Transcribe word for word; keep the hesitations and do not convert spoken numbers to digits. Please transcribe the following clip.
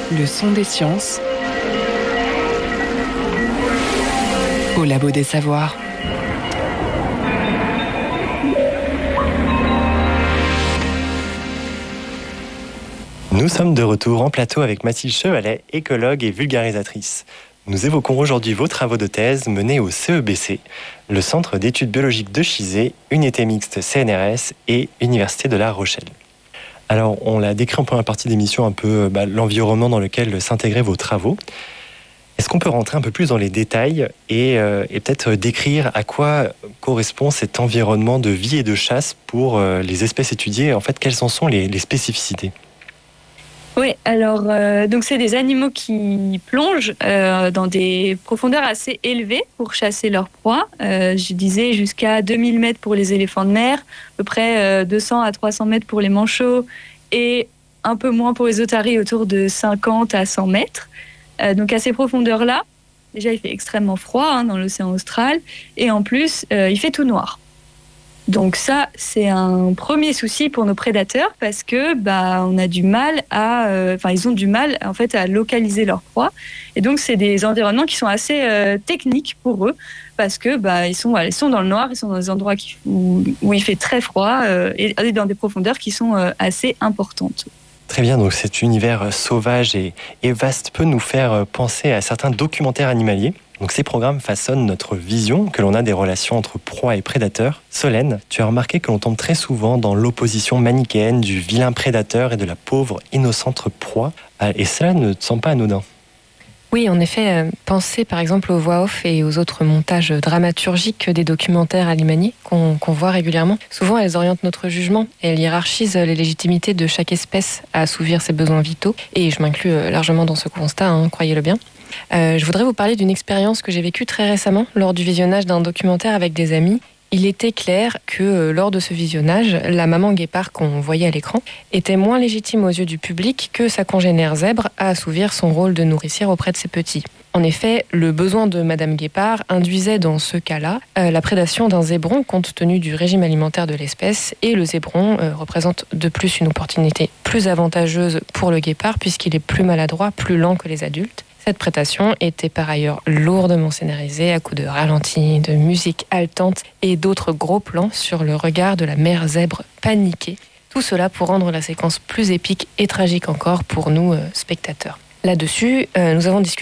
Le son des sciences au labo des savoirs. Nous sommes de retour en plateau avec Mathilde Chevalet, écologue et vulgarisatrice. Nous évoquons aujourd'hui vos travaux de thèse menés au C E B C, le Centre d'études biologiques de Chizé, unité mixte C N R S et Université de La Rochelle. Alors, on l'a décrit en première partie d'émission un peu bah, l'environnement dans lequel s'intégraient vos travaux. Est-ce qu'on peut rentrer un peu plus dans les détails et, euh, et peut-être décrire à quoi correspond cet environnement de vie et de chasse pour euh, les espèces étudiées? En fait, quelles en sont les, les spécificités? Oui, alors euh, donc c'est des animaux qui plongent euh, dans des profondeurs assez élevées pour chasser leurs proies. Euh, je disais jusqu'à deux mille mètres pour les éléphants de mer, à peu près euh, deux cents à trois cents mètres pour les manchots et un peu moins pour les otaries, autour de cinquante à cent mètres. Euh, donc à ces profondeurs-là, déjà il fait extrêmement froid hein, dans l'océan austral et en plus euh, il fait tout noir. Donc ça, c'est un premier souci pour nos prédateurs parce que bah on a du mal à, euh, enfin ils ont du mal en fait à localiser leur proie et donc c'est des environnements qui sont assez euh, techniques pour eux parce que bah ils sont, voilà, ils sont dans le noir, ils sont dans des endroits qui, où, où il fait très froid euh, et dans des profondeurs qui sont euh, assez importantes. Très bien, donc cet univers sauvage et, et vaste peut nous faire penser à certains documentaires animaliers. Donc ces programmes façonnent notre vision que l'on a des relations entre proie et prédateur. Solène, tu as remarqué que l'on tombe très souvent dans l'opposition manichéenne du vilain prédateur et de la pauvre innocente proie. Et cela ne te semble pas anodin? Oui, en effet, euh, pensez par exemple aux voix off et aux autres montages dramaturgiques des documentaires animaliers qu'on, qu'on voit régulièrement. Souvent, elles orientent notre jugement et elles hiérarchisent les légitimités de chaque espèce à assouvir ses besoins vitaux. Et je m'inclus largement dans ce constat, hein, croyez-le bien. Euh, je voudrais vous parler d'une expérience que j'ai vécue très récemment lors du visionnage d'un documentaire avec des amis. Il était clair que euh, lors de ce visionnage, la maman guépard qu'on voyait à l'écran était moins légitime aux yeux du public que sa congénère zèbre à assouvir son rôle de nourricière auprès de ses petits. En effet, le besoin de Madame Guépard induisait dans ce cas-là euh, la prédation d'un zébron compte tenu du régime alimentaire de l'espèce et le zébron euh, représente de plus une opportunité plus avantageuse pour le guépard puisqu'il est plus maladroit, plus lent que les adultes. Cette prédation était par ailleurs lourdement scénarisée à coups de ralentis, de musique haletante et d'autres gros plans sur le regard de la mère zèbre paniquée. Tout cela pour rendre la séquence plus épique et tragique encore pour nous, euh, spectateurs. Là-dessus, euh, nous avons discuté